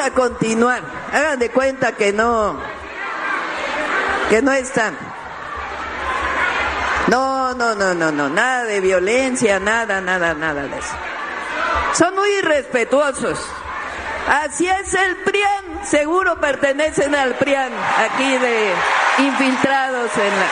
a continuar. Hagan de cuenta que no están. No, nada de violencia, nada de eso. Son muy irrespetuosos. Así es el PRIAN, seguro pertenecen al PRIAN, aquí de infiltrados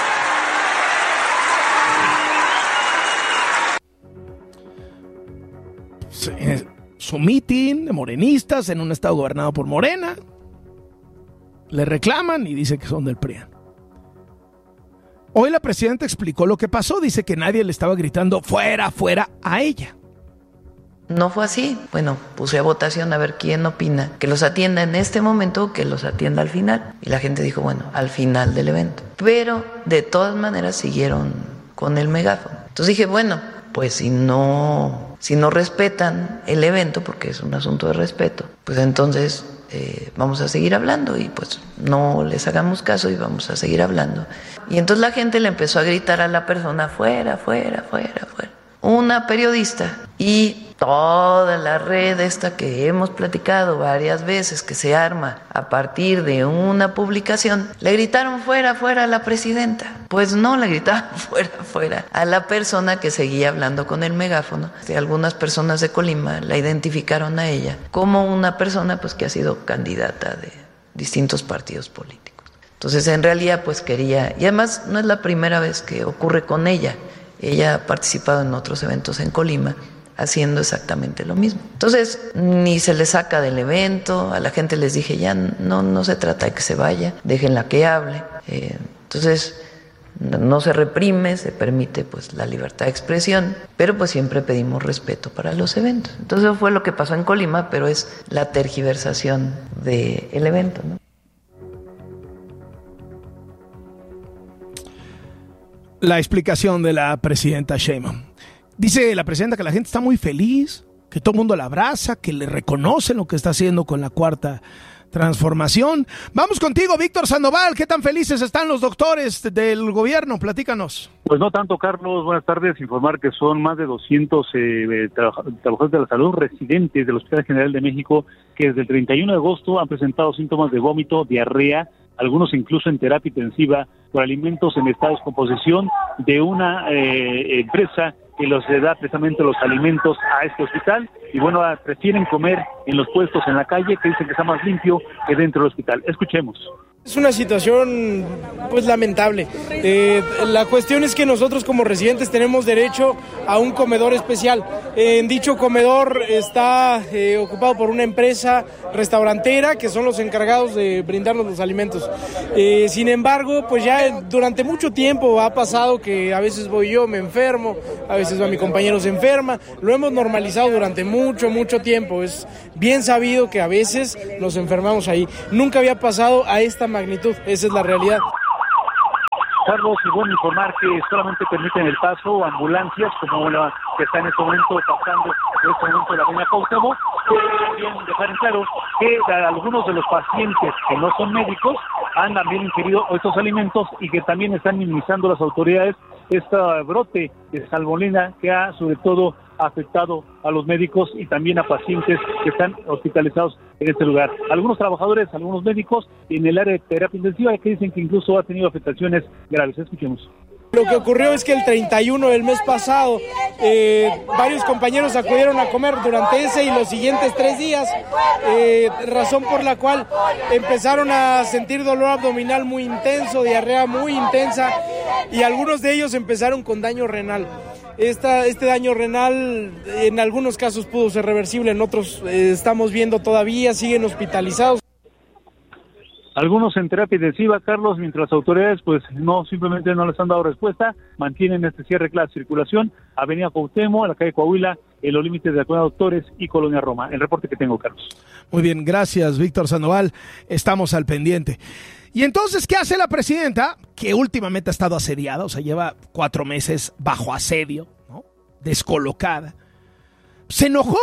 en su mitin de morenistas en un estado gobernado por Morena. Le reclaman y dice que son del PRIAN. Hoy la presidenta explicó lo que pasó. Dice que nadie le estaba gritando fuera a ella. No fue así. Bueno, puse a votación a ver quién opina que los atienda en este momento o que los atienda al final. Y la gente dijo, bueno, al final del evento. Pero de todas maneras siguieron con el megáfono. Entonces dije, bueno, pues si no respetan el evento, porque es un asunto de respeto, pues entonces vamos a seguir hablando y pues no les hagamos caso y vamos a seguir hablando. Y entonces la gente le empezó a gritar a la persona, fuera. Una periodista y toda la red esta que hemos platicado varias veces, que se arma a partir de una publicación, le gritaron fuera a la presidenta. Pues no, le gritaban fuera a la persona que seguía hablando con el megáfono. Algunas personas de Colima la identificaron a ella como una persona pues que ha sido candidata de distintos partidos políticos. Entonces en realidad pues quería, y además no es la primera vez que ocurre con ella. Ella ha participado en otros eventos en Colima haciendo exactamente lo mismo. Entonces, ni se le saca del evento, a la gente les dije, ya no se trata de que se vaya, déjenla que hable. Entonces, no se reprime, se permite pues la libertad de expresión, pero pues siempre pedimos respeto para los eventos. Entonces, eso fue lo que pasó en Colima, pero es la tergiversación del evento, ¿no? La explicación de la presidenta Sheinbaum. Dice la presidenta que la gente está muy feliz, que todo el mundo la abraza, que le reconocen lo que está haciendo con la cuarta transformación. Vamos contigo, Víctor Sandoval. ¿Qué tan felices están los doctores del gobierno? Platícanos. Pues no tanto, Carlos. Buenas tardes. Informar que son más de 200 trabajadores de la salud residentes del Hospital General de México que desde el 31 de agosto han presentado síntomas de vómito, diarrea, algunos incluso en terapia intensiva por alimentos en estado de descomposición de una empresa que los da precisamente los alimentos a este hospital y bueno, prefieren comer en los puestos en la calle, que dicen que está más limpio que dentro del hospital. Escuchemos. Es una situación pues lamentable. La cuestión es que nosotros como residentes tenemos derecho a un comedor especial. En dicho comedor está ocupado por una empresa restaurantera que son los encargados de brindarnos los alimentos. Sin embargo, pues ya durante mucho tiempo ha pasado que a veces voy yo, me enfermo, a veces va mi compañero, se enferma. Lo hemos normalizado durante mucho tiempo. Es bien sabido que a veces nos enfermamos ahí. Nunca había pasado a esta magnitud, esa es la realidad. Carlos, y bueno, informar que solamente permiten el paso ambulancias como la que está en este momento pasando la avenida Cuauhtémoc. También dejar en claro que algunos de los pacientes que no son médicos han también ingerido estos alimentos y que también están minimizando las autoridades este brote de salmonela que ha sobre todo afectado a los médicos y también a pacientes que están hospitalizados en este lugar. Algunos trabajadores, algunos médicos en el área de terapia intensiva que dicen que incluso ha tenido afectaciones graves. Escuchemos. Lo que ocurrió es que el 31 del mes pasado varios compañeros acudieron a comer durante ese y los siguientes 3 días, razón por la cual empezaron a sentir dolor abdominal muy intenso, diarrea muy intensa y algunos de ellos empezaron con daño renal. Este daño renal en algunos casos pudo ser reversible, en otros estamos viendo todavía, siguen hospitalizados. Algunos en terapia intensiva, Carlos, mientras las autoridades pues simplemente no les han dado respuesta, mantienen este cierre de la circulación, Avenida Cuauhtémoc, a la calle Coahuila, en los límites de la Colonia Doctores y Colonia Roma. El reporte que tengo, Carlos. Muy bien, gracias, Víctor Sandoval. Estamos al pendiente. Y entonces, ¿qué hace la presidenta? Que últimamente ha estado asediada, o sea, lleva 4 meses bajo asedio, ¿no? Descolocada. Se enojó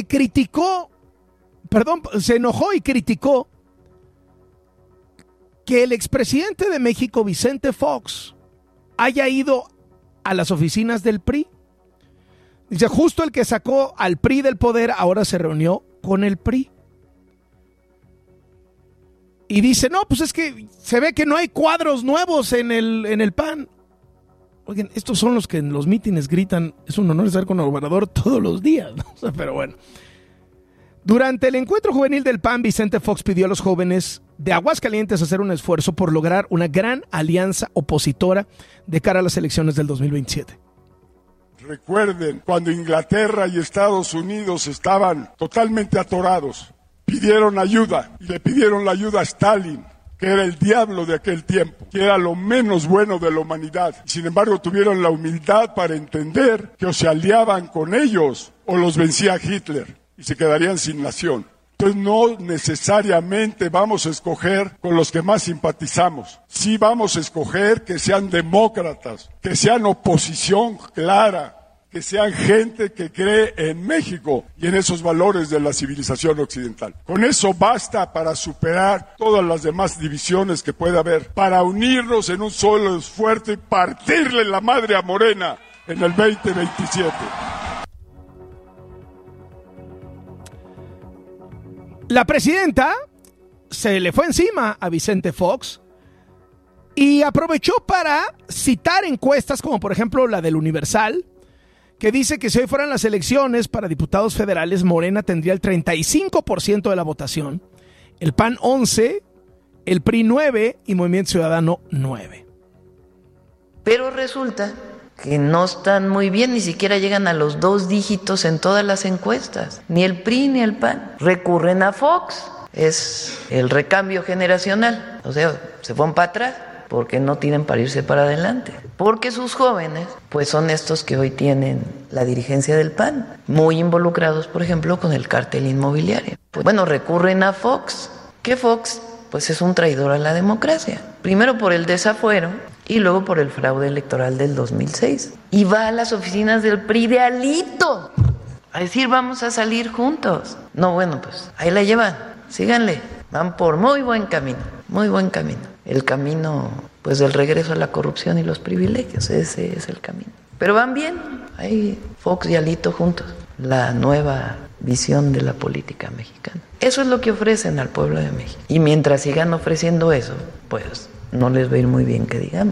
y criticó que el expresidente de México, Vicente Fox, haya ido a las oficinas del PRI. Dice, justo el que sacó al PRI del poder ahora se reunió con el PRI. y dice, no, pues es que se ve que no hay cuadros nuevos en el PAN. Oigan, estos son los que en los mítines gritan, es un honor estar con Obrador todos los días, ¿no? O sea, pero bueno. Durante el encuentro juvenil del PAN, Vicente Fox pidió a los jóvenes de Aguascalientes hacer un esfuerzo por lograr una gran alianza opositora de cara a las elecciones del 2027. Recuerden, cuando Inglaterra y Estados Unidos estaban totalmente atorados, pidieron ayuda y le pidieron la ayuda a Stalin, que era el diablo de aquel tiempo, que era lo menos bueno de la humanidad. Sin embargo, tuvieron la humildad para entender que o se aliaban con ellos o los vencía Hitler y se quedarían sin nación. Entonces no necesariamente vamos a escoger con los que más simpatizamos. Sí vamos a escoger que sean demócratas, que sean oposición clara, que sean gente que cree en México y en esos valores de la civilización occidental. Con eso basta para superar todas las demás divisiones que puede haber, para unirnos en un solo esfuerzo y partirle la madre a Morena en el 2027. La presidenta se le fue encima a Vicente Fox y aprovechó para citar encuestas como por ejemplo la del Universal, que dice que si hoy fueran las elecciones para diputados federales, Morena tendría el 35% de la votación, el PAN 11%, el PRI 9% y Movimiento Ciudadano 9%. Pero resulta que no están muy bien, ni siquiera llegan a los 2 dígitos en todas las encuestas, ni el PRI ni el PAN. Recurren a Fox, es el recambio generacional, o sea, se fueron para atrás porque no tienen para irse para adelante, porque sus jóvenes pues son estos que hoy tienen la dirigencia del PAN, muy involucrados por ejemplo con el cártel inmobiliario. Pues, bueno, recurren a Fox, que Fox pues es un traidor a la democracia, primero por el desafuero y luego por el fraude electoral del 2006. Y va a las oficinas del PRI de Alito a decir vamos a salir juntos. No, bueno, pues ahí la llevan, síganle, van por muy buen camino, muy buen camino. El camino pues del regreso a la corrupción y los privilegios, ese es el camino. Pero van bien, ahí Fox y Alito juntos, la nueva visión de la política mexicana. Eso es lo que ofrecen al pueblo de México. Y mientras sigan ofreciendo eso, pues no les va a ir muy bien que digamos.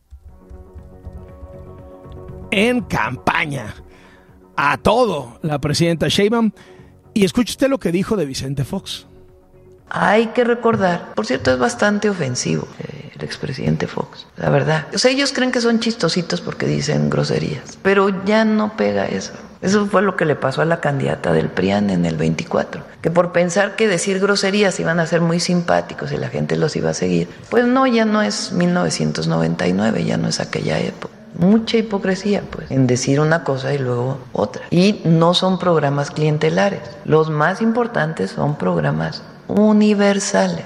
En campaña, a todo, la presidenta Sheinbaum. Y escuche usted lo que dijo de Vicente Fox. Hay que recordar, por cierto, es bastante ofensivo el expresidente Fox, la verdad. O sea, ellos creen que son chistositos porque dicen groserías, pero ya no pega eso. Eso fue lo que le pasó a la candidata del PRIAN en el 24, que por pensar que decir groserías iban a ser muy simpáticos y la gente los iba a seguir, pues no, ya no es 1999, ya no es aquella época. Mucha hipocresía, pues, en decir una cosa y luego otra. Y no son programas clientelares. Los más importantes son programas universales.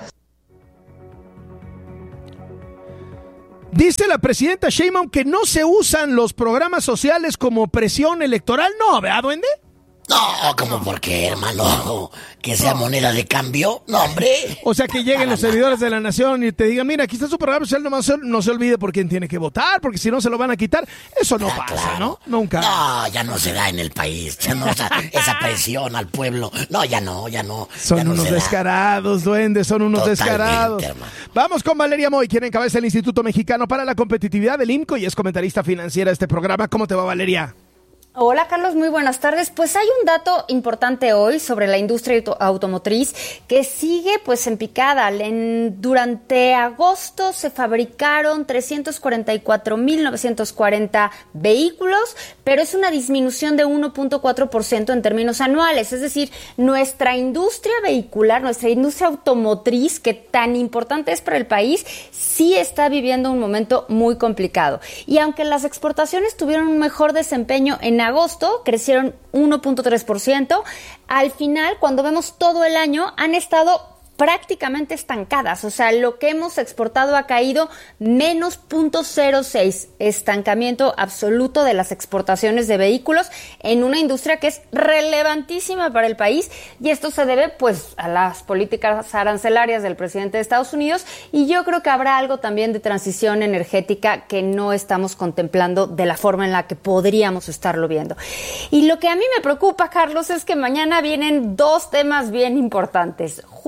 Dice la presidenta Sheinbaum que no se usan los programas sociales como presión electoral. No, ¿verdad, duende? No, ¿cómo por qué, hermano? ¿Que sea moneda de cambio? No, hombre. O sea, que lleguen los servidores de la nación y te digan, mira, aquí está su programa social, nomás no se olvide por quién tiene que votar, porque si no se lo van a quitar. Eso no pasa, claro. ¿No? Nunca. No, ya no se da en el país. Ya no, esa presión al pueblo. No, ya no. Son ya no unos descarados, duendes, son unos descarados. Hermano. Vamos con Valeria Moy, quien encabeza el Instituto Mexicano para la Competitividad del IMCO y es comentarista financiera de este programa. ¿Cómo te va, Valeria? Hola Carlos, muy buenas tardes. Pues hay un dato importante hoy sobre la industria automotriz que sigue pues en picada. Durante agosto se fabricaron 344,940 vehículos, pero es una disminución de 1.4% en términos anuales. Es decir, nuestra industria vehicular, nuestra industria automotriz, que tan importante es para el país, sí está viviendo un momento muy complicado. Y aunque las exportaciones tuvieron un mejor desempeño en agosto, crecieron 1.3%. Al final, cuando vemos todo el año, han estado prácticamente estancadas, o sea, lo que hemos exportado ha caído menos 0.06, estancamiento absoluto de las exportaciones de vehículos en una industria que es relevantísima para el país, y esto se debe pues a las políticas arancelarias del presidente de Estados Unidos, y yo creo que habrá algo también de transición energética que no estamos contemplando de la forma en la que podríamos estarlo viendo. Y lo que a mí me preocupa, Carlos, es que mañana vienen 2 temas bien importantes. Justo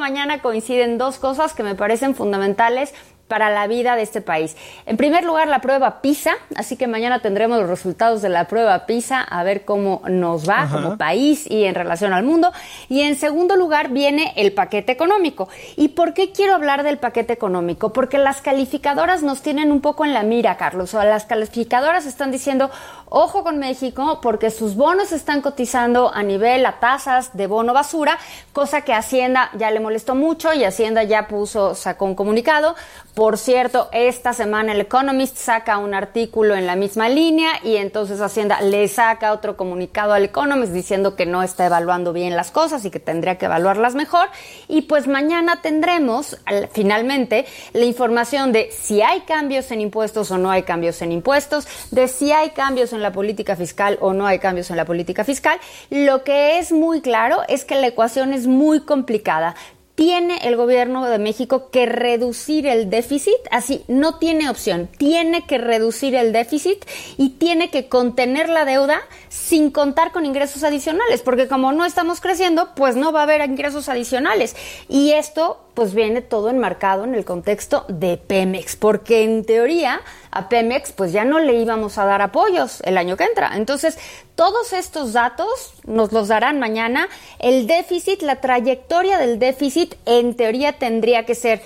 mañana coinciden dos cosas que me parecen fundamentales para la vida de este país. En primer lugar, la prueba PISA, así que mañana tendremos los resultados de la prueba PISA, a ver cómo nos va como país y en relación al mundo. Y en segundo lugar viene el paquete económico. ¿Y por qué quiero hablar del paquete económico? Porque las calificadoras nos tienen un poco en la mira, Carlos. O las calificadoras están diciendo, ojo con México, porque sus bonos están cotizando a nivel a tasas de bono basura, cosa que Hacienda ya le molestó mucho y Hacienda ya sacó un comunicado. Por cierto, esta semana el Economist saca un artículo en la misma línea y entonces Hacienda le saca otro comunicado al Economist diciendo que no está evaluando bien las cosas y que tendría que evaluarlas mejor. Y pues mañana tendremos finalmente la información de si hay cambios en impuestos o no hay cambios en impuestos, de si hay cambios en la política fiscal o no hay cambios en la política fiscal. Lo que es muy claro es que la ecuación es muy complicada. Tiene el gobierno de México que reducir el déficit, así no tiene opción, tiene que reducir el déficit y tiene que contener la deuda sin contar con ingresos adicionales, porque como no estamos creciendo, pues no va a haber ingresos adicionales. Y esto pues viene todo enmarcado en el contexto de Pemex, porque en teoría a Pemex pues ya no le íbamos a dar apoyos el año que entra. Entonces, todos estos datos nos los darán mañana. El déficit, la trayectoria del déficit, en teoría tendría que ser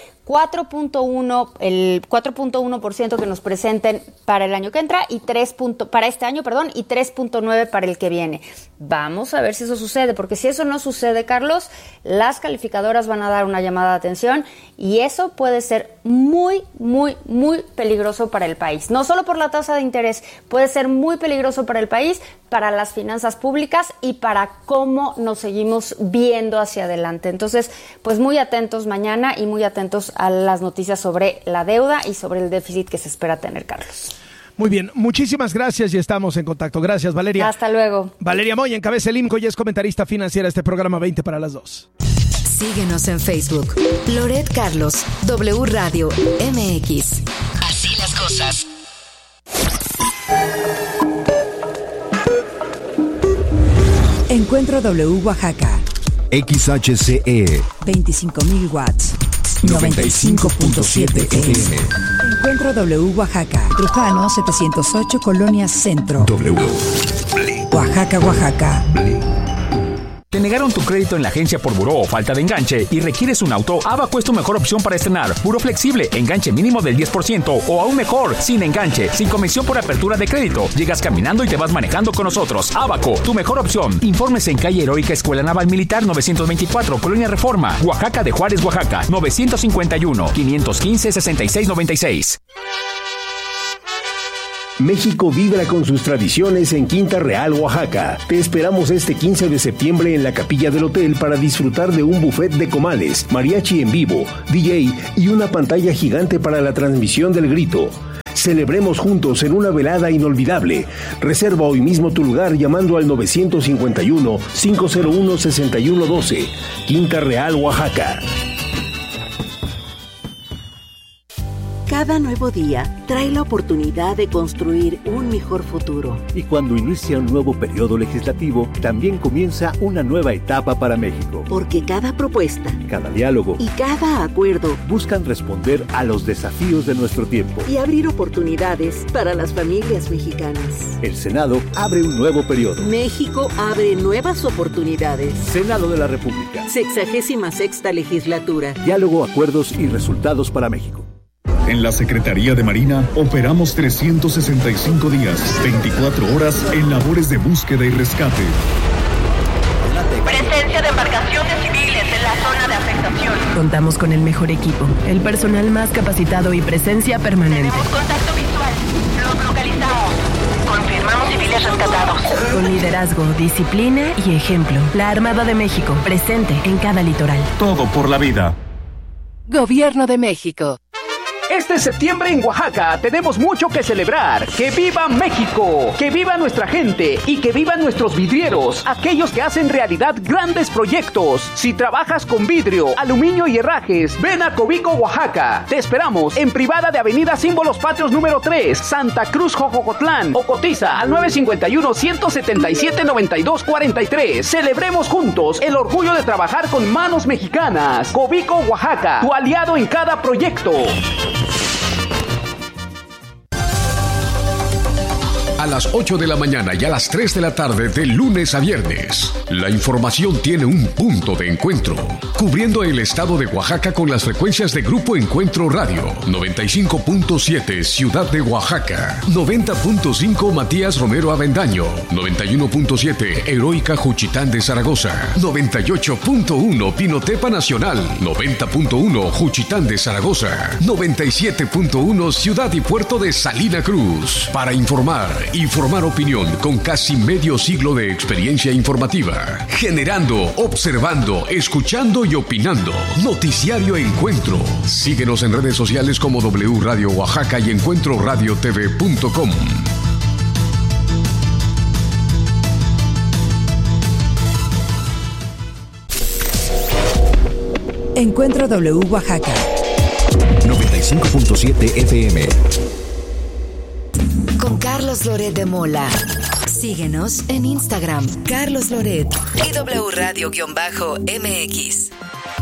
4.1, el 4.1% que nos presenten para el año que entra y para este año, y 3.9 para el que viene. Vamos a ver si eso sucede, porque si eso no sucede, Carlos, las calificadoras van a dar una llamada de atención y eso puede ser muy, muy, muy peligroso para el país. No solo por la tasa de interés, puede ser muy peligroso para el país, para las finanzas públicas y para cómo nos seguimos viendo hacia adelante. Entonces, pues muy atentos mañana y muy atentos a las noticias sobre la deuda y sobre el déficit que se espera tener, Carlos. Muy bien, muchísimas gracias y estamos en contacto. Gracias, Valeria. Hasta luego. Valeria Moya encabeza el IMCO y es comentarista financiera de este programa 20 para las 2. Síguenos en Facebook. Loret Carlos, W Radio MX. Así las cosas. Encuentro W Oaxaca. XHCE 25,000 watts. 95.7 FM. Encuentro W Oaxaca. Trujano 708 Colonia Centro. W. Oaxaca, Oaxaca. ¿Te negaron tu crédito en la agencia por buró o falta de enganche y requieres un auto? Abaco es tu mejor opción para estrenar. Buró flexible, enganche mínimo del 10% o aún mejor, sin enganche, sin comisión por apertura de crédito. Llegas caminando y te vas manejando con nosotros. Abaco, tu mejor opción. Informes en calle Heroica Escuela Naval Militar 924, Colonia Reforma, Oaxaca de Juárez, Oaxaca, 951-515-6696. México vibra con sus tradiciones en Quinta Real, Oaxaca. Te esperamos este 15 de septiembre en la capilla del hotel para disfrutar de un buffet de comales, mariachi en vivo, DJ y una pantalla gigante para la transmisión del grito. Celebremos juntos en una velada inolvidable. Reserva hoy mismo tu lugar llamando al 951-501-6112. Quinta Real, Oaxaca. Cada nuevo día trae la oportunidad de construir un mejor futuro. Y cuando inicia un nuevo periodo legislativo, también comienza una nueva etapa para México. Porque cada propuesta, cada diálogo y cada acuerdo buscan responder a los desafíos de nuestro tiempo y abrir oportunidades para las familias mexicanas. El Senado abre un nuevo periodo. México abre nuevas oportunidades. Senado de la República. 66ª legislatura. Diálogo, acuerdos y resultados para México. En la Secretaría de Marina operamos 365 días, 24 horas en labores de búsqueda y rescate. Presencia de embarcaciones civiles en la zona de afectación. Contamos con el mejor equipo, el personal más capacitado y presencia permanente. Tenemos contacto visual. Los localizamos. Confirmamos civiles rescatados. Con liderazgo, disciplina y ejemplo. La Armada de México, presente en cada litoral. Todo por la vida. Gobierno de México. Este septiembre en Oaxaca tenemos mucho que celebrar. ¡Que viva México! ¡Que viva nuestra gente! Y que vivan nuestros vidrieros, aquellos que hacen realidad grandes proyectos. Si trabajas con vidrio, aluminio y herrajes, ven a Cobico, Oaxaca. Te esperamos en privada de Avenida Símbolos Patrios número 3, Santa Cruz, Jojocotlán, o cotiza al 951-177-9243. Celebremos juntos el orgullo de trabajar con manos mexicanas. Cobico, Oaxaca, tu aliado en cada proyecto. A las 8 de la mañana y a las 3 de la tarde de lunes a viernes. La información tiene un punto de encuentro, cubriendo el estado de Oaxaca con las frecuencias de Grupo Encuentro Radio, 95.7 Ciudad de Oaxaca, 90.5 Matías Romero Avendaño, 91.7 Heroica Juchitán de Zaragoza, 98.1 Pinotepa Nacional, 90.1 Juchitán de Zaragoza, 97.1 Ciudad y Puerto de Salina Cruz. Para informar y formar opinión con casi medio siglo de experiencia informativa. Generando, observando, escuchando y opinando. Noticiario Encuentro. Síguenos en redes sociales como W Radio Oaxaca y encuentroradiotv.com. Encuentro W Oaxaca 95.7 FM. Con Carlos Loret de Mola. Síguenos en Instagram, Carlos Loret y W Radio-MX.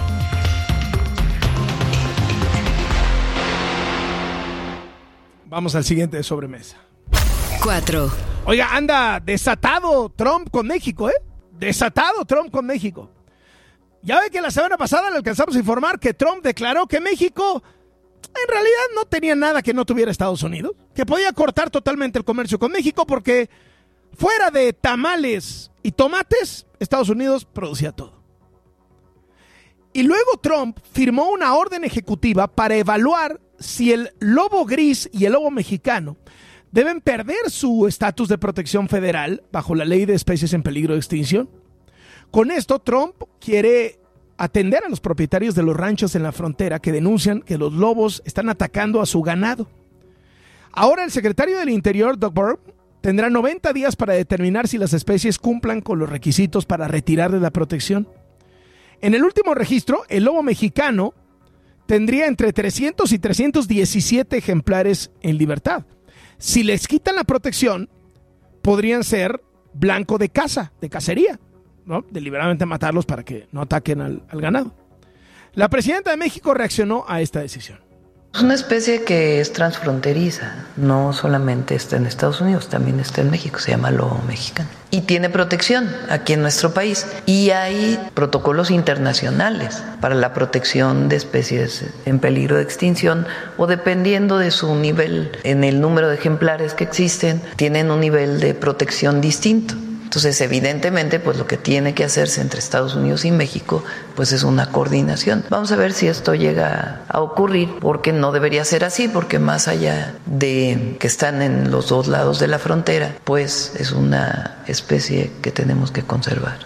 Vamos al siguiente de sobremesa. 4. Oiga, anda desatado Trump con México, ¿eh? Desatado Trump con México. Ya ve que la semana pasada le alcanzamos a informar que Trump declaró que México en realidad no tenía nada que no tuviera Estados Unidos, que podía cortar totalmente el comercio con México porque fuera de tamales y tomates, Estados Unidos producía todo. Y luego Trump firmó una orden ejecutiva para evaluar si el lobo gris y el lobo mexicano deben perder su estatus de protección federal bajo la ley de especies en peligro de extinción. Con esto, Trump quiere atender a los propietarios de los ranchos en la frontera que denuncian que los lobos están atacando a su ganado. Ahora el secretario del Interior, Doug Burgum, tendrá 90 días para determinar si las especies cumplan con los requisitos para retirarles la protección. En el último registro, el lobo mexicano tendría entre 300 y 317 ejemplares en libertad. Si les quitan la protección, podrían ser blanco de caza, de cacería, ¿no? Deliberadamente matarlos para que no ataquen al ganado. La presidenta de México reaccionó a esta decisión. Es una especie que es transfronteriza, no solamente está en Estados Unidos, también está en México, se llama lobo mexicano. Y tiene protección aquí en nuestro país. Y hay protocolos internacionales para la protección de especies en peligro de extinción o dependiendo de su nivel, en el número de ejemplares que existen, tienen un nivel de protección distinto. Entonces, evidentemente, pues lo que tiene que hacerse entre Estados Unidos y México, pues es una coordinación. Vamos a ver si esto llega a ocurrir, porque no debería ser así, porque más allá de que están en los dos lados de la frontera, pues es una especie que tenemos que conservar.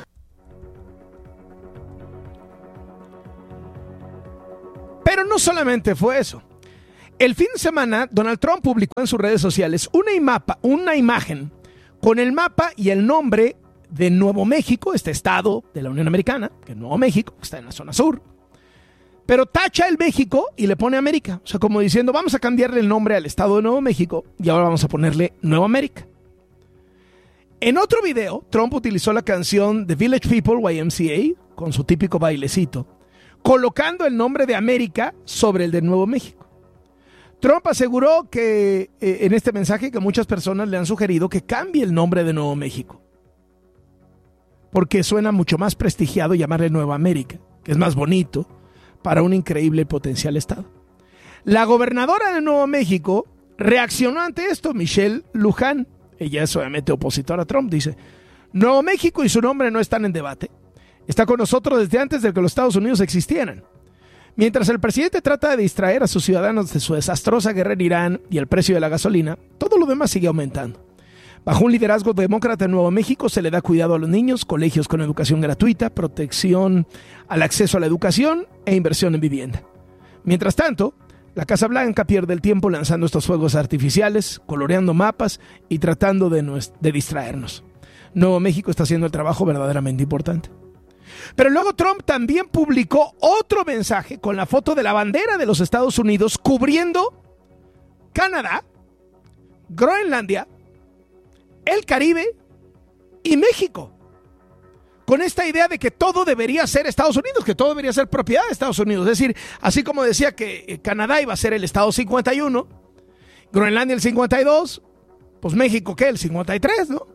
Pero no solamente fue eso. El fin de semana, Donald Trump publicó en sus redes sociales una imagen con el mapa y el nombre de Nuevo México, este estado de la Unión Americana, que es Nuevo México, está en la zona sur, pero tacha el México y le pone América. O sea, como diciendo, vamos a cambiarle el nombre al estado de Nuevo México y ahora vamos a ponerle Nueva América. En otro video, Trump utilizó la canción The Village People YMCA, con su típico bailecito, colocando el nombre de América sobre el de Nuevo México. Trump aseguró que en este mensaje que muchas personas le han sugerido que cambie el nombre de Nuevo México, porque suena mucho más prestigiado llamarle Nueva América, que es más bonito para un increíble y potencial estado. La gobernadora de Nuevo México reaccionó ante esto, Michelle Lujan. Ella es obviamente opositora a Trump. Dice: Nuevo México y su nombre no están en debate. Está con nosotros desde antes de que los Estados Unidos existieran. Mientras el presidente trata de distraer a sus ciudadanos de su desastrosa guerra en Irán y el precio de la gasolina, todo lo demás sigue aumentando. Bajo un liderazgo demócrata en Nuevo México se le da cuidado a los niños, colegios con educación gratuita, protección al acceso a la educación e inversión en vivienda. Mientras tanto, La Casa Blanca pierde el tiempo lanzando estos fuegos artificiales, coloreando mapas y tratando de distraernos. Nuevo México está haciendo el trabajo verdaderamente importante. Pero luego Trump también publicó otro mensaje con la foto de la bandera de los Estados Unidos cubriendo Canadá, Groenlandia, el Caribe y México. Con esta idea de que todo debería ser Estados Unidos, que todo debería ser propiedad de Estados Unidos. Es decir, así como decía que Canadá iba a ser el estado 51, Groenlandia el 52, pues México, ¿qué? El 53, ¿no?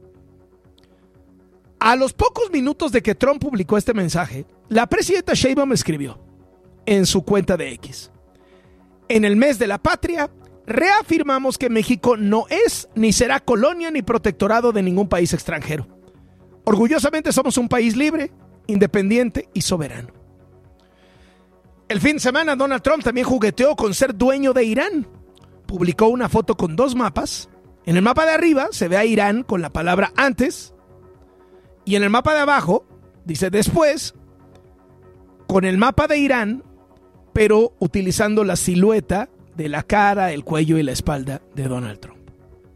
A los pocos minutos de que Trump publicó este mensaje, la presidenta Sheinbaum escribió en su cuenta de X: en el mes de la patria, reafirmamos que México no es ni será colonia ni protectorado de ningún país extranjero. Orgullosamente somos un país libre, independiente y soberano. El fin de semana Donald Trump también jugueteó con ser dueño de Irán. Publicó una foto con 2 mapas. En el mapa de arriba se ve a Irán con la palabra antes, y en el mapa de abajo dice después, con el mapa de Irán, pero utilizando la silueta de la cara, el cuello y la espalda de Donald Trump.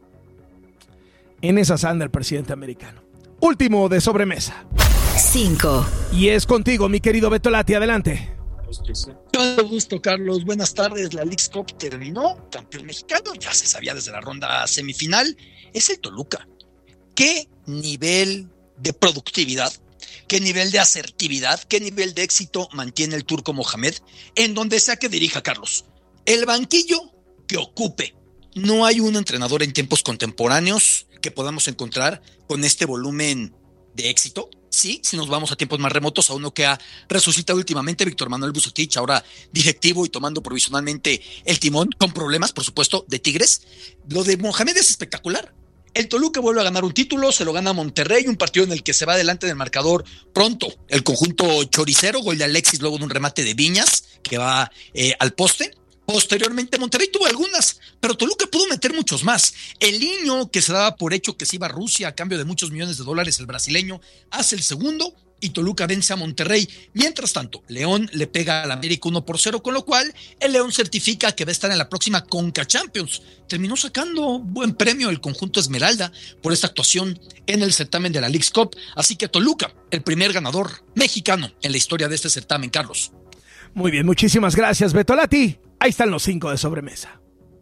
En esas anda el presidente americano. Último de sobremesa. 5. Y es contigo, mi querido Betolati, adelante. Todo gusto, Carlos. Buenas tardes. La Leagues Cup terminó. Campeón mexicano, ya se sabía desde la ronda semifinal. Es el Toluca. ¿Qué nivel de productividad, qué nivel de asertividad, qué nivel de éxito mantiene el Turco Mohamed en donde sea que dirija, Carlos? El banquillo que ocupe. No hay un entrenador en tiempos contemporáneos que podamos encontrar con este volumen de éxito. Sí, si nos vamos a tiempos más remotos, a uno que ha resucitado últimamente, Víctor Manuel Bucetich, ahora directivo y tomando provisionalmente el timón, con problemas, por supuesto, de Tigres. Lo de Mohamed es espectacular. El Toluca vuelve a ganar un título, se lo gana Monterrey, un partido en el que se va adelante del marcador pronto. El conjunto choricero, gol de Alexis luego de un remate de Viñas, que va al poste. Posteriormente Monterrey tuvo algunas, pero Toluca pudo meter muchos más. El niño que se daba por hecho que se iba a Rusia a cambio de muchos millones de dólares, el brasileño, hace el segundo y Toluca vence a Monterrey. Mientras tanto, León le pega al América 1-0, con lo cual el León certifica que va a estar en la próxima Conca Champions. Terminó sacando buen premio el conjunto Esmeralda por esta actuación en el certamen de la Leagues Cup. Así que Toluca, el primer ganador mexicano en la historia de este certamen, Carlos. Muy bien, muchísimas gracias, Betolati. Ahí están los 5 de sobremesa.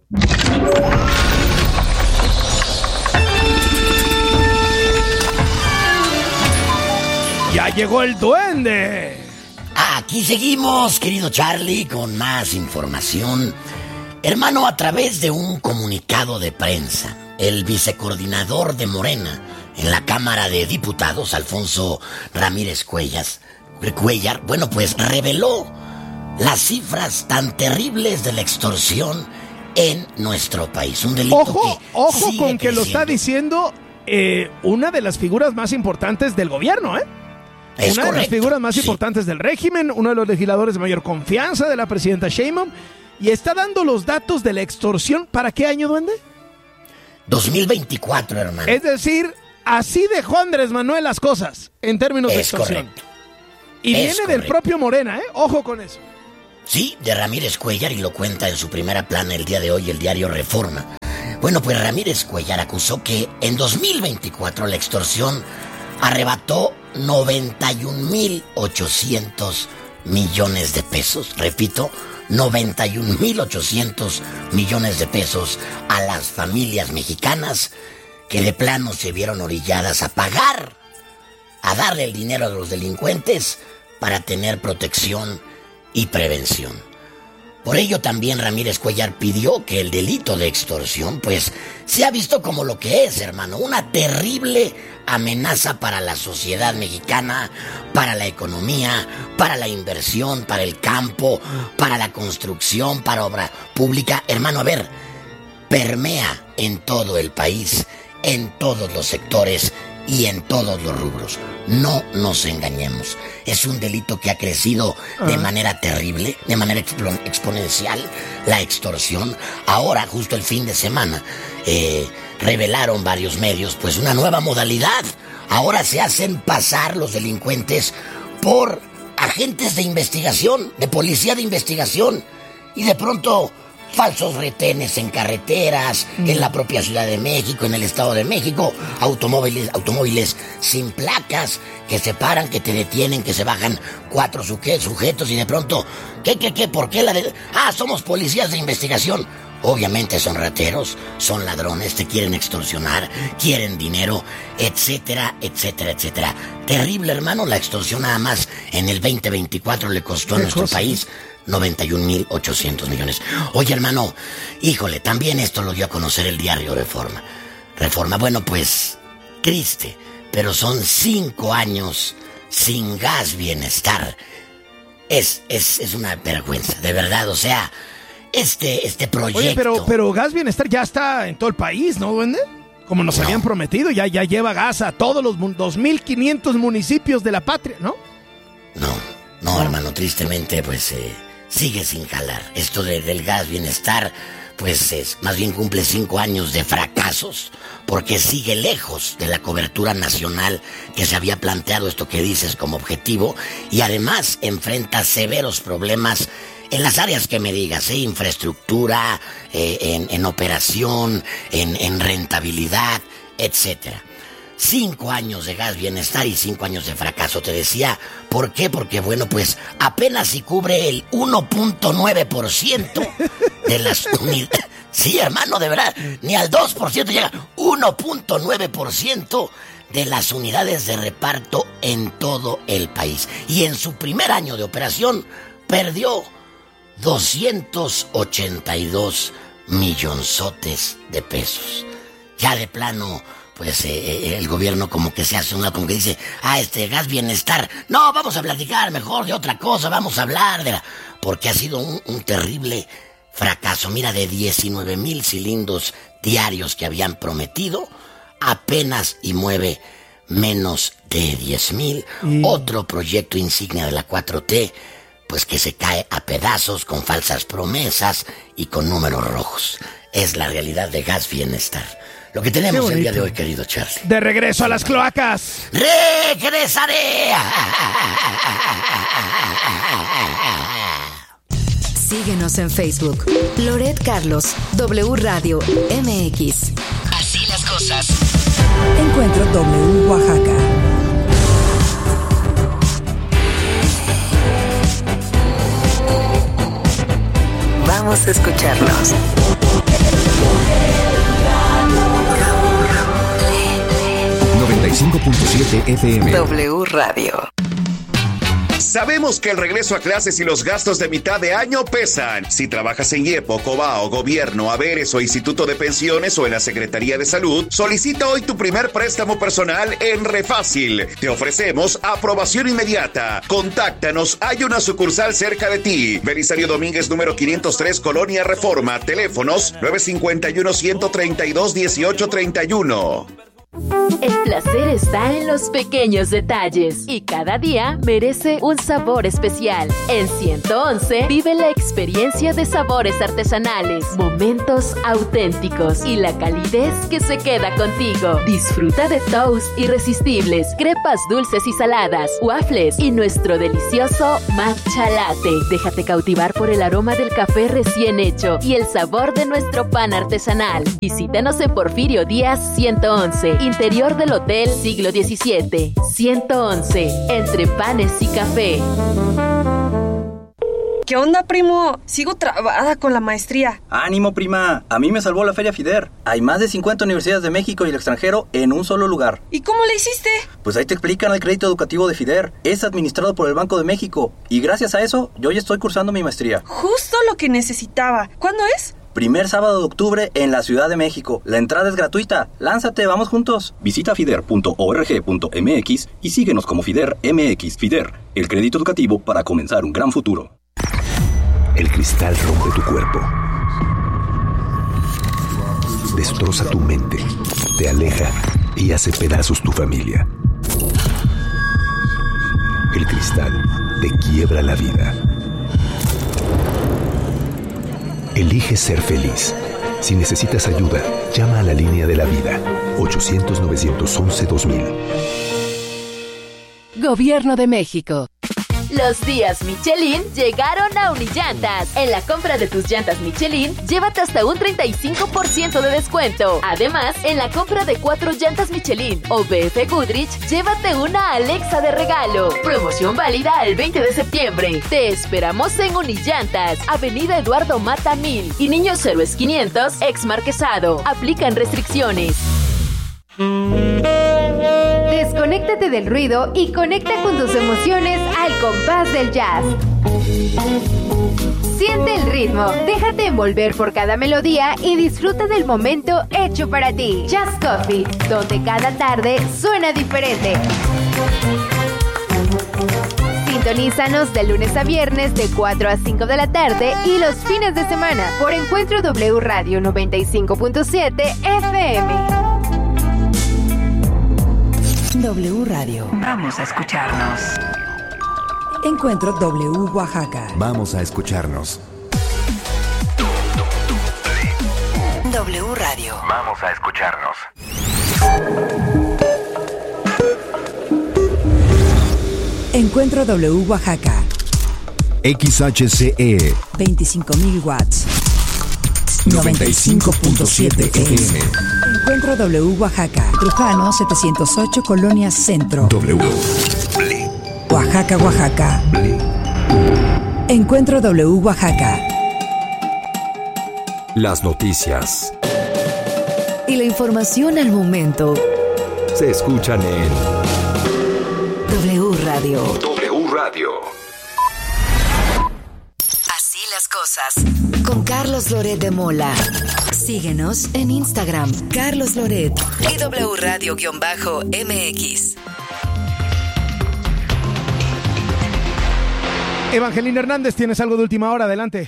¡Ya llegó el duende! Aquí seguimos, querido Charlie, con más información. Hermano, a través de un comunicado de prensa, el vicecoordinador de Morena en la Cámara de Diputados, Alfonso Ramírez Cuellar, bueno, pues reveló las cifras tan terribles de la extorsión en nuestro país. Un delito ojo con que lo está diciendo una de las figuras más importantes del gobierno, ¿eh? Una de las figuras más importantes del régimen, uno de los legisladores de mayor confianza de la presidenta Sheinbaum, y está dando los datos de la extorsión. ¿Para qué año, duende? 2024, hermano. Es decir, así dejó Andrés Manuel las cosas en términos de extorsión. Correcto. Y viene del propio Morena, ¿eh? Ojo con eso. Sí, de Ramírez Cuellar, y lo cuenta en su primera plana el día de hoy el diario Reforma. Bueno, pues Ramírez Cuellar acusó que en 2024 la extorsión arrebató 91,800 millones de pesos. Repito, 91,800 millones de pesos a las familias mexicanas que de plano se vieron orilladas a pagar, a darle el dinero a los delincuentes para tener protección y prevención. Por ello también Ramírez Cuellar pidió que el delito de extorsión pues sea visto como lo que es, hermano, una terrible amenaza para la sociedad mexicana, para la economía, para la inversión, para el campo, para la construcción, para obra pública. Hermano, a ver, permea en todo el país, en todos los sectores y en todos los rubros. No nos engañemos. Es un delito que ha crecido de manera terrible, de manera exponencial, la extorsión. Ahora, justo el fin de semana, revelaron varios medios, pues una nueva modalidad. Ahora se hacen pasar los delincuentes por agentes de investigación, de policía de investigación. Y de pronto, falsos retenes en carreteras, en la propia Ciudad de México, en el Estado de México, automóviles sin placas, que se paran, que te detienen, que se bajan 4 sujetos y de pronto, ¿qué? ¿Por qué somos policías de investigación? Obviamente son rateros, son ladrones, te quieren extorsionar, quieren dinero, etcétera, etcétera, etcétera. Terrible, hermano, la extorsión nada más en el 2024 le costó a nuestro país 91,800 millones. Oye, hermano, híjole, también esto lo dio a conocer el diario Reforma. Bueno, pues, triste, pero son 5 años sin Gas Bienestar. Es una vergüenza, de verdad, o sea, este proyecto... Oye, pero Gas Bienestar ya está en todo el país, ¿no, duende? Como nos habían prometido, ya lleva gas a todos los 2,500 municipios de la patria, ¿no? No, hermano, tristemente, pues, sigue sin jalar. Esto del Gas Bienestar, pues, más bien cumple 5 años de fracasos, porque sigue lejos de la cobertura nacional que se había planteado, esto que dices, como objetivo, y además enfrenta severos problemas en las áreas que me digas, infraestructura, en operación, en rentabilidad, etcétera. 5 años de Gas Bienestar y 5 años de fracaso, te decía. ¿Por qué? Porque, bueno, pues apenas si cubre el 1.9% de las unidades. Sí, hermano, de verdad, ni al 2% llega. 1.9% de las unidades de reparto en todo el país. Y en su primer año de operación perdió 282 millonzotes de pesos. Ya de plano, pues el gobierno como que se hace como que dice, Gas Bienestar, no, vamos a platicar mejor de otra cosa, vamos a hablar porque ha sido un terrible fracaso. Mira, de 19,000 cilindros diarios que habían prometido, apenas y mueve menos de 10,000. Otro proyecto insignia de la 4T, pues que se cae a pedazos con falsas promesas y con números rojos. Es la realidad de Gas Bienestar. Lo que tenemos el día de hoy, querido Charlie. De regreso a las cloacas. ¡Regresaré! Síguenos en Facebook. Loret Carlos, W Radio MX. Así las cosas. Encuentro W Oaxaca. Vamos a escucharnos. 95.7 FM. W Radio. Sabemos que el regreso a clases y los gastos de mitad de año pesan. Si trabajas en IEPO, COBAO, Gobierno, Haberes o Instituto de Pensiones o en la Secretaría de Salud, solicita hoy tu primer préstamo personal en Refácil. Te ofrecemos aprobación inmediata. Contáctanos, hay una sucursal cerca de ti. Belisario Domínguez, número 503, Colonia Reforma. Teléfonos 951-132-1831. El placer está en los pequeños detalles y cada día merece un sabor especial. En 111 vive la experiencia de sabores artesanales, momentos auténticos y la calidez que se queda contigo. Disfruta de toast irresistibles, crepas dulces y saladas, waffles y nuestro delicioso matcha latte. Déjate cautivar por el aroma del café recién hecho y el sabor de nuestro pan artesanal. Visítanos en Porfirio Díaz 111. Interior del Hotel Siglo XVII, 111, entre panes y café. ¿Qué onda, primo? Sigo trabada con la maestría. ¡Ánimo, prima! A mí me salvó la Feria FIDER. Hay más de 50 universidades de México y el extranjero en un solo lugar. ¿Y cómo le hiciste? Pues ahí te explican el crédito educativo de FIDER. Es administrado por el Banco de México. Y gracias a eso, yo ya estoy cursando mi maestría. Justo lo que necesitaba. ¿Cuándo es? Primer sábado de octubre en la Ciudad de México. La entrada es gratuita. ¡Lánzate, vamos juntos! Visita fider.org.mx y síguenos como FIDER MX. FIDER, el crédito educativo para comenzar un gran futuro. El cristal rompe tu cuerpo. Destroza tu mente. Te aleja y hace pedazos tu familia. El cristal te quiebra la vida. Elige ser feliz. Si necesitas ayuda, llama a la línea de la vida. 800-911-2000. Gobierno de México. Los días Michelin llegaron a Unillantas. En la compra de tus llantas Michelin, llévate hasta un 35% de descuento. Además, en la compra de 4 llantas Michelin o BF Goodrich, llévate una Alexa de regalo. Promoción válida el 20 de septiembre. Te esperamos en Unillantas, Avenida Eduardo Mata 1000 y Niños Héroes 500, ex Marquesado. Aplican restricciones. Desconéctate del ruido y conecta con tus emociones al compás del jazz. Siente el ritmo, déjate envolver por cada melodía y disfruta del momento hecho para ti. Jazz Coffee, donde cada tarde suena diferente. Sintonízanos de lunes a viernes de 4 a 5 de la tarde y los fines de semana por Encuentro W Radio 95.7 FM. W Radio. Vamos a escucharnos. Encuentro W Oaxaca. Vamos a escucharnos. W Radio. Vamos a escucharnos. Encuentro W Oaxaca. XHCE 25.000 watts. 95.7 FM. Encuentro W Oaxaca. Trujano 708 Colonia Centro. W. Oaxaca, Oaxaca. Encuentro W Oaxaca. Las noticias Y la información al momento se escuchan en W Radio. W Radio. Así las cosas. Con Carlos Loret de Mola. Síguenos en Instagram, Carlos Loret y W Radio-MX. Evangelina Hernández, tienes algo de última hora, adelante.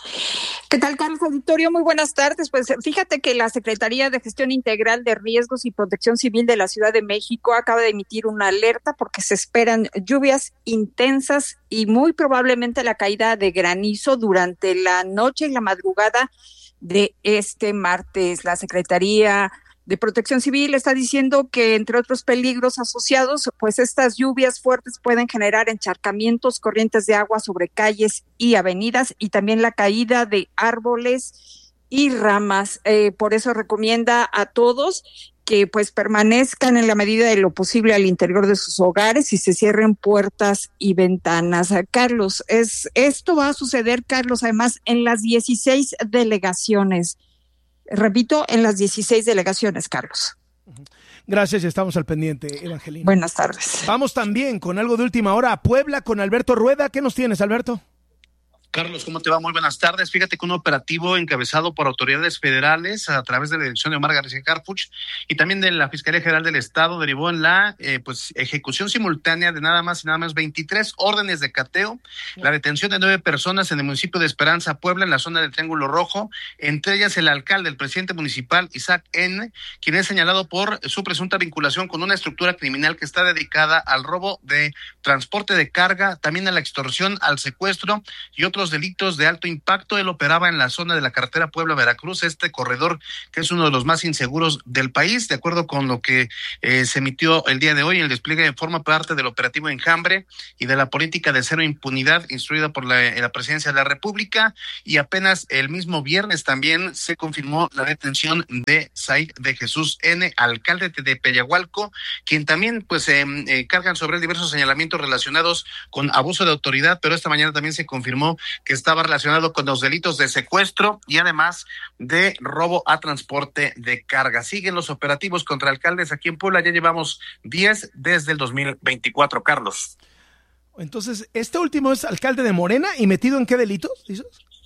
¿Qué tal, Carlos Auditorio? Muy buenas tardes. Pues fíjate que la Secretaría de Gestión Integral de Riesgos y Protección Civil de la Ciudad de México acaba de emitir una alerta porque se esperan lluvias intensas y muy probablemente la caída de granizo durante la noche y la madrugada de este martes. La Secretaría de Protección Civil está diciendo que, entre otros peligros asociados, pues estas lluvias fuertes pueden generar encharcamientos, corrientes de agua sobre calles y avenidas y también la caída de árboles y ramas. Por eso recomienda a todos que pues permanezcan en la medida de lo posible al interior de sus hogares y se cierren puertas y ventanas. Carlos, esto va a suceder, Carlos, además en las 16 delegaciones. Repito, en las 16 delegaciones, Carlos. Gracias, estamos al pendiente, Evangelina. Buenas tardes. Vamos también con algo de última hora a Puebla con Alberto Rueda. ¿Qué nos tienes, Alberto? Carlos, ¿cómo te va? Muy buenas tardes. Fíjate que un operativo encabezado por autoridades federales a través de la dirección de Omar García Harfuch y también de la Fiscalía General del Estado derivó en la ejecución simultánea de nada más y nada menos 23 órdenes de cateo, la detención de 9 personas en el municipio de Esperanza, Puebla, en la zona del Triángulo Rojo, entre ellas el alcalde, el presidente municipal, Isaac N., quien es señalado por su presunta vinculación con una estructura criminal que está dedicada al robo de transporte de carga, también a la extorsión, al secuestro y otros delitos de alto impacto. Él operaba en la zona de la carretera Puebla-Veracruz, este corredor que es uno de los más inseguros del país, de acuerdo con lo que se emitió el día de hoy. El despliegue forma parte del operativo Enjambre y de la política de cero impunidad instruida por la Presidencia de la República, y apenas el mismo viernes también se confirmó la detención de Said de Jesús N., alcalde de Peyahualco, quien también cargan sobre él diversos señalamientos relacionados con abuso de autoridad, pero esta mañana también se confirmó que estaba relacionado con los delitos de secuestro y además de robo a transporte de carga. Siguen los operativos contra alcaldes aquí en Puebla, ya llevamos 10 desde el 2024, Carlos. Entonces, este último es alcalde de Morena y metido en qué delitos, dices?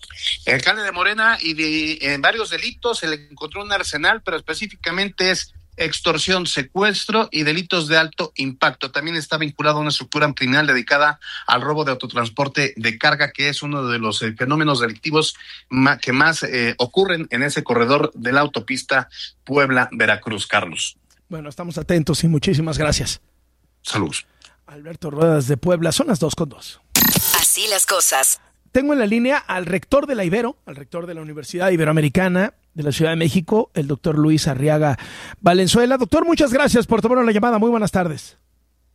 El alcalde de Morena y en varios delitos, se le encontró un arsenal, pero específicamente es extorsión, secuestro y delitos de alto impacto. También está vinculado a una estructura criminal dedicada al robo de autotransporte de carga, que es uno de los fenómenos delictivos que más ocurren en ese corredor de la autopista Puebla-Veracruz, Carlos. Bueno, estamos atentos y muchísimas gracias. Saludos. Alberto Ruedas de Puebla, son las 2:02. Así las cosas. Tengo en la línea al rector de la Ibero, al rector de la Universidad Iberoamericana de la Ciudad de México, el doctor Luis Arriaga Valenzuela. Doctor, muchas gracias por tomar la llamada. Muy buenas tardes.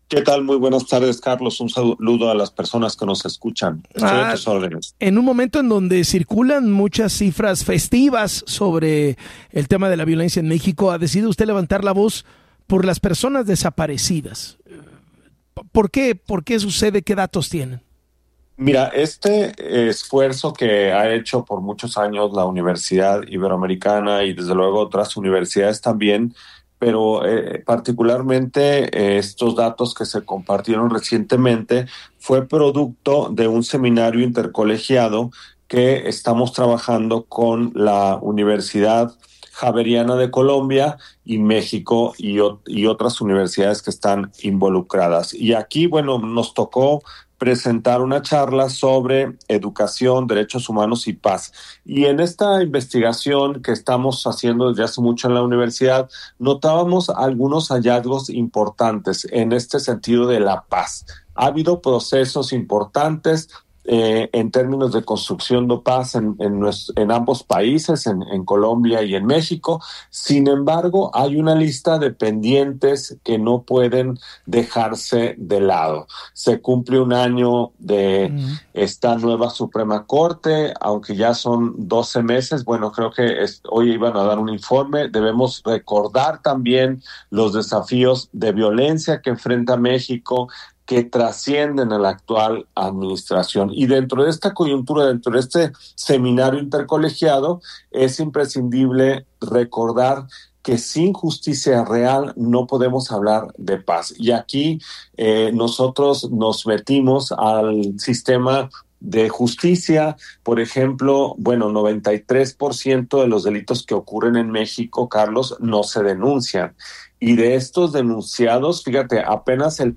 ¿Qué tal? Muy buenas tardes, Carlos. Un saludo a las personas que nos escuchan. Estoy a tus órdenes. En un momento en donde circulan muchas cifras festivas sobre el tema de la violencia en México, ha decidido usted levantar la voz por las personas desaparecidas. ¿Por qué? ¿Por qué sucede? ¿Qué datos tienen? Mira, este esfuerzo que ha hecho por muchos años la Universidad Iberoamericana y desde luego otras universidades también, pero particularmente estos datos que se compartieron recientemente fue producto de un seminario intercolegiado que estamos trabajando con la Universidad Javeriana de Colombia y México y otras universidades que están involucradas. Y aquí, bueno, nos tocó presentar una charla sobre educación, derechos humanos y paz. Y en esta investigación que estamos haciendo desde hace mucho en la universidad, notábamos algunos hallazgos importantes en este sentido de la paz. Ha habido procesos importantes en términos de construcción de paz en ambos países, en Colombia y en México. Sin embargo, hay una lista de pendientes que no pueden dejarse de lado. Se cumple un año de esta nueva Suprema Corte, aunque ya son 12 meses. Bueno, creo que hoy iban a dar un informe. Debemos recordar también los desafíos de violencia que enfrenta México, que trascienden a la actual administración. Y dentro de esta coyuntura, dentro de este seminario intercolegiado, es imprescindible recordar que sin justicia real no podemos hablar de paz. Y aquí nosotros nos metimos al sistema de justicia. Por ejemplo, 93% de los delitos que ocurren en México, Carlos, no se denuncian. Y de estos denunciados, fíjate, apenas el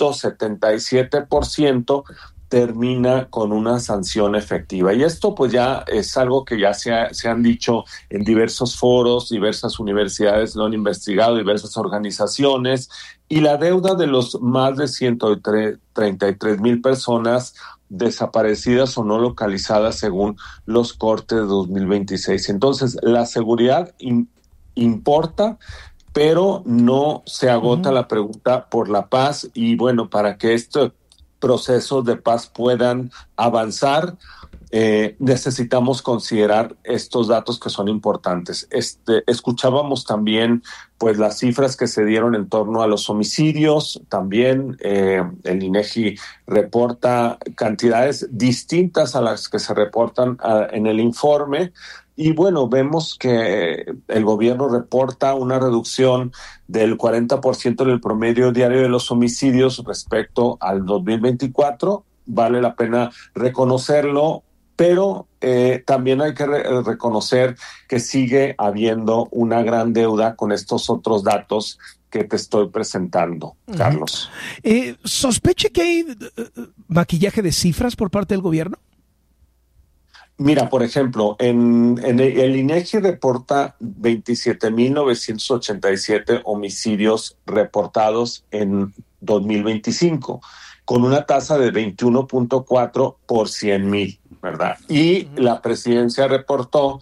0.77% termina con una sanción efectiva. Y esto pues ya es algo que ya se han dicho en diversos foros, diversas universidades lo han investigado, diversas organizaciones, y la deuda de los más de 133,000 personas desaparecidas o no localizadas según los cortes de 2026. Entonces, la seguridad importa, pero no se agota la pregunta por la paz. Y bueno, para que estos procesos de paz puedan avanzar, necesitamos considerar estos datos que son importantes. Escuchábamos también pues las cifras que se dieron en torno a los homicidios. También el INEGI reporta cantidades distintas a las que se reportan en el informe. Y bueno, vemos que el gobierno reporta una reducción del 40% en el promedio diario de los homicidios respecto al 2024. Vale la pena reconocerlo, pero también hay que reconocer que sigue habiendo una gran deuda con estos otros datos que te estoy presentando, Carlos. ¿Sospeche que hay maquillaje de cifras por parte del gobierno? Mira, por ejemplo, en el INEGI reporta 27,987 homicidios reportados en 2025, con una tasa de 21.4 por 100,000, ¿verdad? Y la presidencia reportó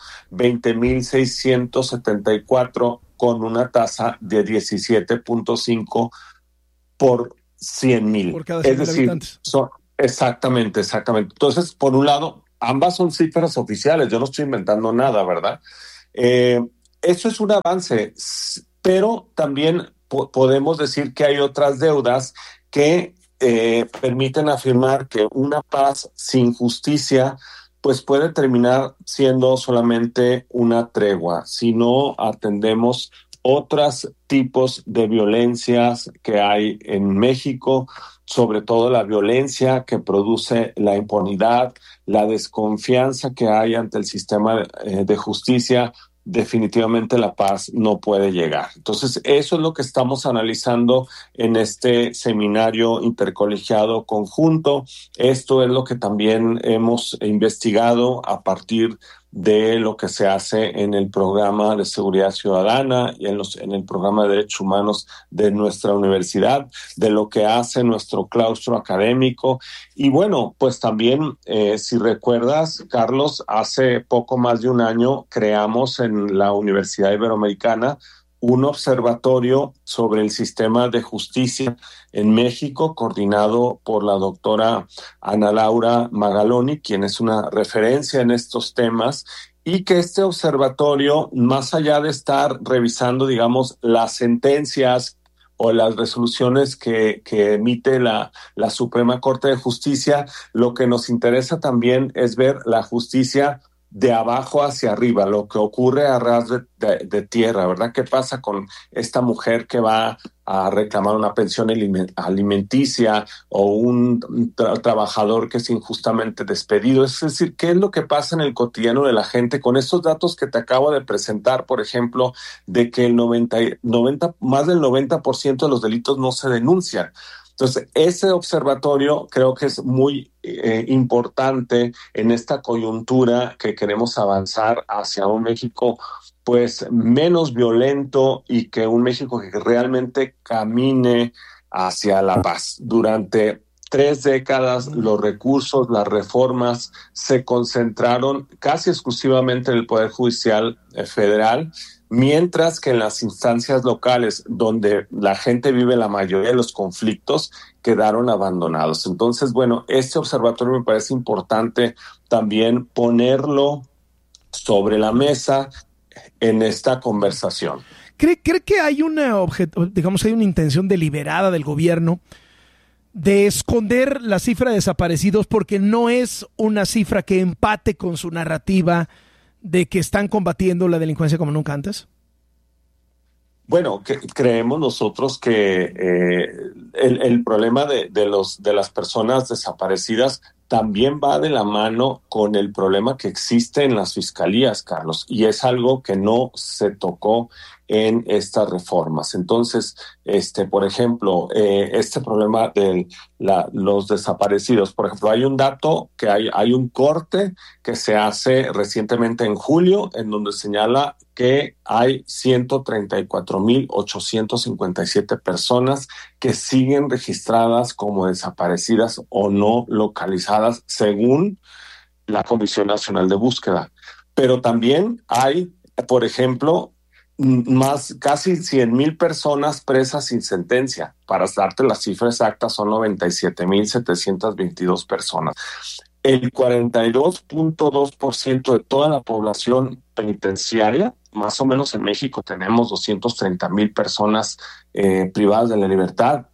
20,674 con una tasa de 17.5 por 100,000. Por cada 100,000 habitantes. Exactamente. Entonces, por un lado, ambas son cifras oficiales, yo no estoy inventando nada, ¿verdad? Eso es un avance, pero también podemos decir que hay otras deudas que permiten afirmar que una paz sin justicia pues puede terminar siendo solamente una tregua si no atendemos otros tipos de violencias que hay en México, sobre todo la violencia que produce la impunidad, la desconfianza que hay ante el sistema de justicia. Definitivamente la paz no puede llegar. Entonces, eso es lo que estamos analizando en este seminario intercolegiado conjunto. Esto es lo que también hemos investigado a partir de lo que se hace en el programa de seguridad ciudadana y en el programa de derechos humanos de nuestra universidad, de lo que hace nuestro claustro académico. Y bueno, pues también, si recuerdas, Carlos, hace poco más de un año creamos en la Universidad Iberoamericana un observatorio sobre el sistema de justicia en México, coordinado por la doctora Ana Laura Magaloni, quien es una referencia en estos temas, y que este observatorio, más allá de estar revisando, digamos, las sentencias o las resoluciones que emite la Suprema Corte de Justicia, lo que nos interesa también es ver la justicia de abajo hacia arriba, lo que ocurre a ras de tierra, ¿verdad? ¿Qué pasa con esta mujer que va a reclamar una pensión alimenticia o un trabajador que es injustamente despedido? Es decir, ¿qué es lo que pasa en el cotidiano de la gente con estos datos que te acabo de presentar, por ejemplo, de que más del 90% de los delitos no se denuncian? Entonces, ese observatorio creo que es muy importante en esta coyuntura que queremos avanzar hacia un México pues menos violento y que un México que realmente camine hacia la paz. Durante 3 décadas los recursos, las reformas se concentraron casi exclusivamente en el Poder Judicial Federal, mientras que en las instancias locales, donde la gente vive la mayoría de los conflictos, quedaron abandonados. Entonces, bueno, este observatorio me parece importante también ponerlo sobre la mesa en esta conversación. ¿Cree que hay hay una intención deliberada del gobierno de esconder la cifra de desaparecidos porque no es una cifra que empate con su narrativa de que están combatiendo la delincuencia como nunca antes? Bueno, creemos nosotros que el problema de las personas desaparecidas también va de la mano con el problema que existe en las fiscalías, Carlos, y es algo que no se tocó en estas reformas. Entonces, por ejemplo, este problema de los desaparecidos, por ejemplo, hay un dato que hay un corte que se hace recientemente en julio, en donde señala que hay 134,857 personas que siguen registradas como desaparecidas o no localizadas según la Comisión Nacional de Búsqueda. Pero también hay, por ejemplo, casi 100,000 personas presas sin sentencia. Para darte la cifra exacta, son 97,722 personas. El 42.2% de toda la población penitenciaria, más o menos en México tenemos 230,000 personas privadas de la libertad,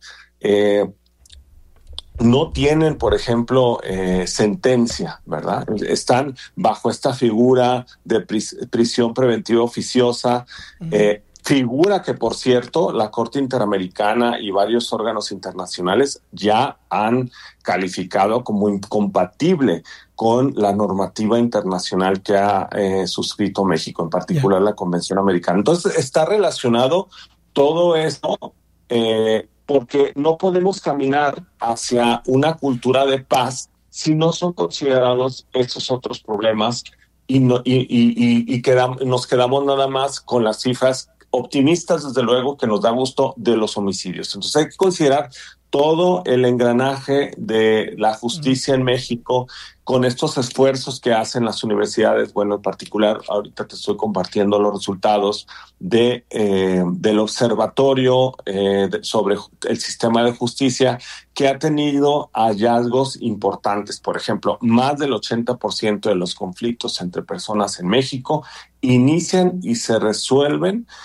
no tienen, por ejemplo, sentencia, ¿verdad? Están bajo esta figura de prisión preventiva oficiosa, figura que, por cierto, la Corte Interamericana y varios órganos internacionales ya han calificado como incompatible con la normativa internacional que ha suscrito México, en particular la Convención Americana. Entonces, está relacionado todo esto porque no podemos caminar hacia una cultura de paz si no son considerados estos otros problemas y nos quedamos nada más con las cifras optimistas, desde luego, que nos da gusto, de los homicidios. Entonces hay que considerar todo el engranaje de la justicia en México con estos esfuerzos que hacen las universidades. Bueno, en particular, ahorita te estoy compartiendo los resultados del observatorio sobre el sistema de justicia, que ha tenido hallazgos importantes. Por ejemplo, más del 80% de los conflictos entre personas en México inician y se resuelven